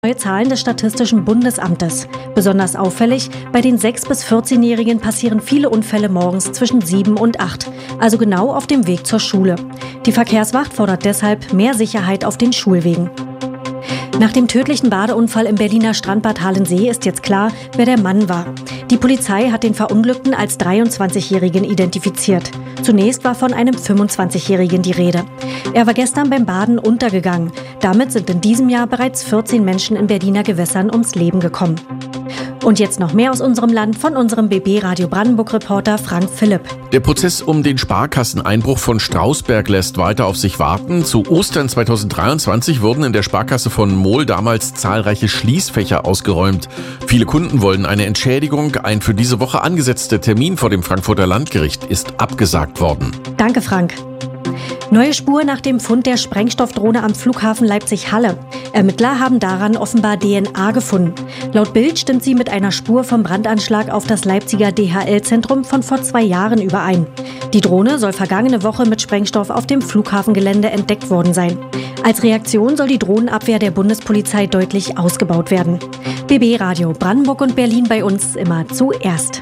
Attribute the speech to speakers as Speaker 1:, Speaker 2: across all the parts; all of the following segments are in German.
Speaker 1: Neue Zahlen des Statistischen Bundesamtes. Besonders auffällig, bei den 6- bis 14-Jährigen passieren viele Unfälle morgens zwischen 7 und 8, also genau auf dem Weg zur Schule. Die Verkehrswacht fordert deshalb mehr Sicherheit auf den Schulwegen. Nach dem tödlichen Badeunfall im Berliner Strandbad Halensee ist jetzt klar, wer der Mann war. Die Polizei hat den Verunglückten als 23-Jährigen identifiziert. Zunächst war von einem 25-Jährigen die Rede. Er war gestern beim Baden untergegangen. Damit sind in diesem Jahr bereits 14 Menschen in Berliner Gewässern ums Leben gekommen. Und jetzt noch mehr aus unserem Land von unserem BB Radio Brandenburg-Reporter Frank Philipp.
Speaker 2: Der Prozess um den Sparkasseneinbruch von Strausberg lässt weiter auf sich warten. Zu Ostern 2023 wurden in der Sparkasse von Mohl damals zahlreiche Schließfächer ausgeräumt. Viele Kunden wollen eine Entschädigung. Ein für diese Woche angesetzter Termin vor dem Frankfurter Landgericht ist abgesagt worden.
Speaker 1: Danke, Frank. Neue Spur nach dem Fund der Sprengstoffdrohne am Flughafen Leipzig-Halle. Ermittler haben daran offenbar DNA gefunden. Laut Bild stimmt sie mit einer Spur vom Brandanschlag auf das Leipziger DHL-Zentrum von vor 2 Jahren überein. Die Drohne soll vergangene Woche mit Sprengstoff auf dem Flughafengelände entdeckt worden sein. Als Reaktion soll die Drohnenabwehr der Bundespolizei deutlich ausgebaut werden. BB Radio Brandenburg und Berlin bei uns immer zuerst.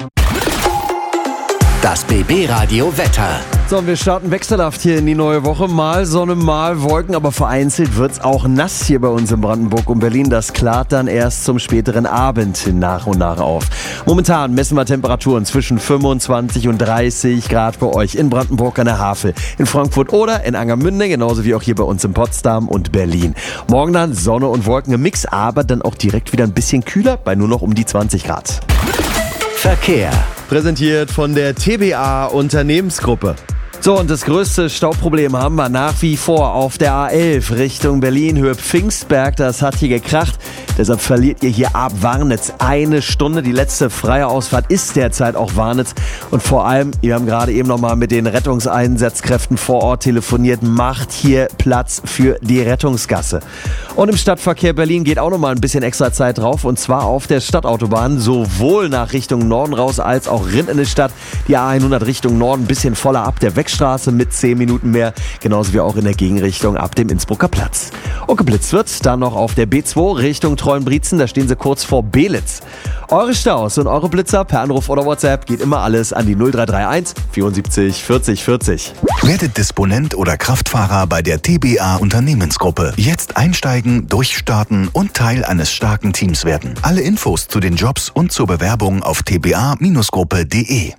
Speaker 3: Das BB Radio Wetter.
Speaker 4: So, und wir starten wechselhaft hier in die neue Woche. Mal Sonne, mal Wolken, aber vereinzelt wird's auch nass hier bei uns in Brandenburg und Berlin. Das klart dann erst zum späteren Abend hin nach und nach auf. Momentan messen wir Temperaturen zwischen 25 und 30 Grad bei euch in Brandenburg an der Havel, in Frankfurt oder in Angermünde, genauso wie auch hier bei uns in Potsdam und Berlin. Morgen dann Sonne und Wolken im Mix, aber dann auch direkt wieder ein bisschen kühler bei nur noch um die 20 Grad.
Speaker 3: Verkehr.
Speaker 4: Präsentiert von der TBA Unternehmensgruppe. So, und das größte Stauproblem haben wir nach wie vor auf der A11 Richtung Berlin, Höhe Pfingstberg. Das hat hier gekracht. Deshalb verliert ihr hier ab Warnitz 1 Stunde. Die letzte freie Ausfahrt ist derzeit auch Warnitz. Und vor allem, wir haben gerade eben nochmal mit den Rettungseinsatzkräften vor Ort telefoniert, macht hier Platz für die Rettungsgasse. Und im Stadtverkehr Berlin geht auch nochmal ein bisschen extra Zeit drauf. Und zwar auf der Stadtautobahn, sowohl nach Richtung Norden raus als auch rein in die Stadt. Die A100 Richtung Norden ein bisschen voller ab der Straße mit 10 Minuten mehr, genauso wie auch in der Gegenrichtung ab dem Innsbrucker Platz. Und geblitzt wird dann noch auf der B2 Richtung Treuenbrietzen, da stehen sie kurz vor Belitz. Eure Staus und eure Blitzer per Anruf oder WhatsApp geht immer alles an die 0331 74 40 40.
Speaker 3: Werdet Disponent oder Kraftfahrer bei der TBA Unternehmensgruppe. Jetzt einsteigen, durchstarten und Teil eines starken Teams werden. Alle Infos zu den Jobs und zur Bewerbung auf tba-gruppe.de.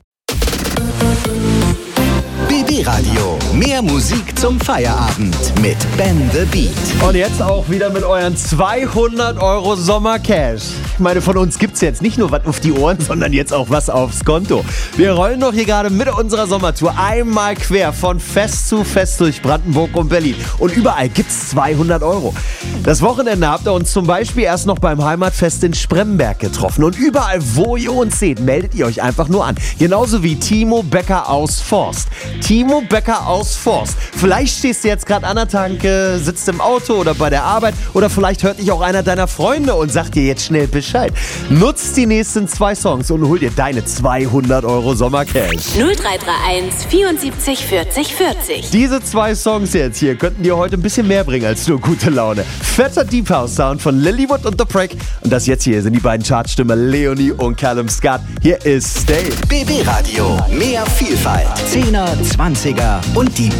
Speaker 3: BB Radio. Mehr Musik zum Feierabend mit Ben the Beat.
Speaker 4: Und jetzt auch wieder mit euren 200 € Sommercash. Ich meine, von uns gibt's jetzt nicht nur was auf die Ohren, sondern jetzt auch was aufs Konto. Wir rollen doch hier gerade mit unserer Sommertour einmal quer von Fest zu Fest durch Brandenburg und Berlin. Und überall gibt's 200 €. Das Wochenende habt ihr uns zum Beispiel erst noch beim Heimatfest in Spremberg getroffen. Und überall, wo ihr uns seht, meldet ihr euch einfach nur an. Genauso wie Timo Becker aus Forst. Timo Becker aus Forst. Vielleicht stehst du jetzt gerade an der Tanke, sitzt im Auto oder bei der Arbeit oder vielleicht hört dich auch einer deiner Freunde und sagt dir jetzt schnell Bescheid. Nutzt die nächsten 2 Songs und hol dir deine 200 € Sommercash.
Speaker 5: 0331 74 40 40.
Speaker 4: Diese 2 Songs jetzt hier könnten dir heute ein bisschen mehr bringen als nur gute Laune. Fetter Deep House Sound von Lilywood und The Prick. Und das jetzt hier sind die beiden Chartstimmen Leonie und Callum Scott. Hier ist Stay.
Speaker 3: BB Radio. Mehr Vielfalt. 10er, 20er und die